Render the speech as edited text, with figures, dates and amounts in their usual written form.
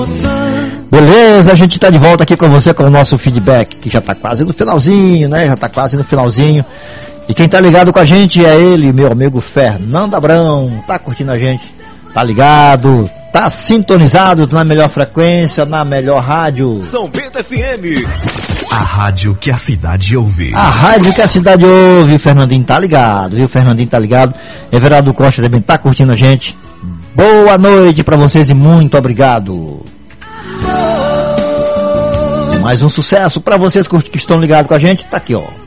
Beleza, a gente tá de volta aqui com você com o nosso feedback, que já tá quase no finalzinho, né? Já tá quase no finalzinho. E quem tá ligado com a gente é ele, meu amigo Fernando Abrão. Tá curtindo a gente, tá ligado, tá sintonizado na melhor frequência, na melhor rádio. São Bento FM. A rádio que a cidade ouve. A rádio que a cidade ouve. Fernandinho tá ligado, viu? Fernandinho tá ligado. Everaldo Costa também tá curtindo a gente. Boa noite pra vocês e muito obrigado. Mais um sucesso pra vocês que estão ligados com a gente. Tá aqui, ó.